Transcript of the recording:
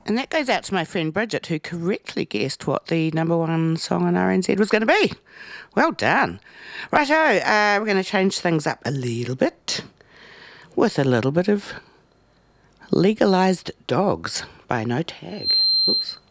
And that goes out to my friend Bridget, who correctly guessed what the number one song on RNZ was going to be. Well done. Righto, we're going to change things up a little bit with a little bit of Legalised Dogs by No Tag. Oops.